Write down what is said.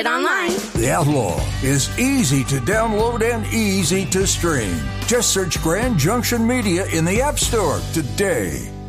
it online. The Outlaw is easy to download and easy to stream. Just search Grand Junction Media in the App Store today.